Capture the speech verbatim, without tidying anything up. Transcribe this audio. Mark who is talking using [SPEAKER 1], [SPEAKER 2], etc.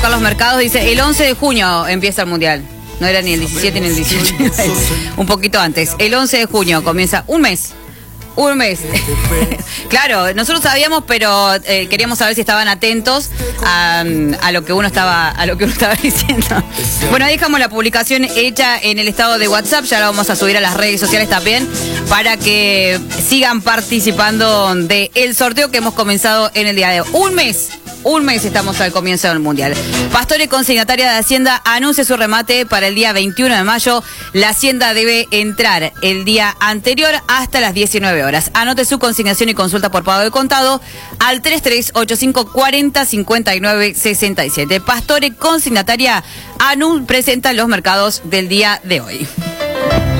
[SPEAKER 1] Carlos Mercado, dice, el once de junio empieza el Mundial. No era ni el diecisiete ni el dieciocho, un poquito antes. El once de junio comienza un mes. Un mes. Claro, nosotros sabíamos, pero eh, queríamos saber si estaban atentos a, a lo que uno estaba a lo que uno estaba diciendo. Bueno, ahí dejamos la publicación hecha en el estado de WhatsApp, ya la vamos a subir a las redes sociales también para que sigan participando del sorteo que hemos comenzado en el día de hoy. Un mes. Un mes estamos al comienzo del Mundial. Pastore, consignataria de Hacienda, anuncia su remate para el día veintiuno de mayo. La Hacienda debe entrar el día anterior hasta las diecinueve horas. Anote su consignación y consulta por pago de contado al tres tres ocho cinco cuatro cero cinco nueve seis siete. Pastore, consignataria, Anu presenta los mercados del día de hoy.